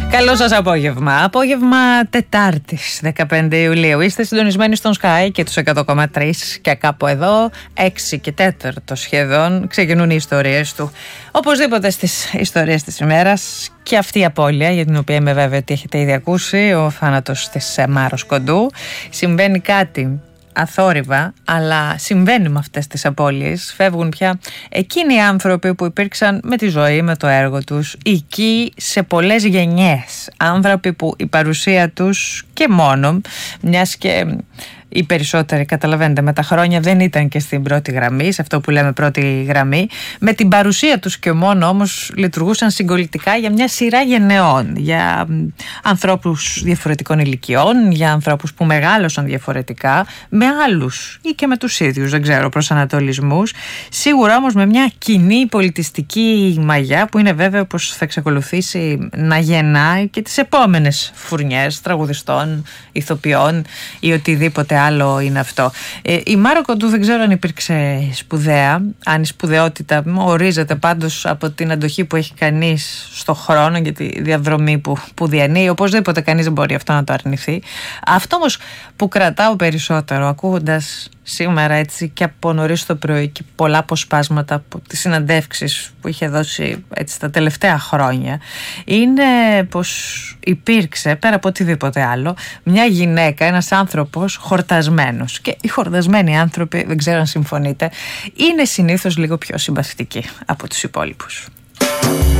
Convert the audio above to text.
Καλό σας απόγευμα. Απόγευμα Τετάρτης 15 Ιουλίου. Είστε συντονισμένοι στον Sky και τους 100,3 και κάπου εδώ 6 και 4 σχεδόν ξεκινούν οι ιστορίες του. Οπωσδήποτε στις ιστορίες της ημέρας και αυτή η απώλεια, για την οποία είμαι βέβαιη ότι έχετε ήδη ακούσει, ο θάνατος της Μάρος Κοντού. Συμβαίνει κάτι αθόρυβα, αλλά συμβαίνει με αυτές τις απώλειες. Φεύγουν πια εκείνοι οι άνθρωποι που υπήρξαν με τη ζωή, με το έργο τους, εκεί σε πολλές γενιές. Άνθρωποι που η παρουσία τους και μόνο, μιας και οι περισσότεροι, καταλαβαίνετε, με τα χρόνια δεν ήταν και στην πρώτη γραμμή, σε αυτό που λέμε πρώτη γραμμή, με την παρουσία τους και μόνο όμως λειτουργούσαν συγκολητικά για μια σειρά γενεών, για ανθρώπους διαφορετικών ηλικιών, για ανθρώπους που μεγάλωσαν διαφορετικά, με άλλους ή και με τους ίδιους, δεν ξέρω, προσανατολισμούς, σίγουρα όμως με μια κοινή πολιτιστική μαγιά που είναι βέβαιο πως θα εξακολουθήσει να γεννάει και τις επόμενες φουρνιές τραγουδιστών, ηθοποιών ή οτιδήποτε άλλο είναι αυτό. Η Μάρο Κοντού δεν ξέρω αν υπήρξε σπουδαία, αν η σπουδαιότητα ορίζεται πάντως από την αντοχή που έχει κανείς στο χρόνο και τη διαδρομή που διανύει. Οπωσδήποτε κανείς δεν μπορεί αυτό να το αρνηθεί. Αυτό όμως που κρατάω περισσότερο ακούγοντας σήμερα έτσι και από νωρίς το πρωί και πολλά αποσπάσματα από τις συναντεύξεις που είχε δώσει έτσι τα τελευταία χρόνια, είναι πως υπήρξε πέρα από οτιδήποτε άλλο μια γυναίκα, ένας άνθρωπος χορτασμένος, και οι χορτασμένοι άνθρωποι, δεν ξέρω αν συμφωνείτε, είναι συνήθως λίγο πιο συμπαθητικοί από τους υπόλοιπους.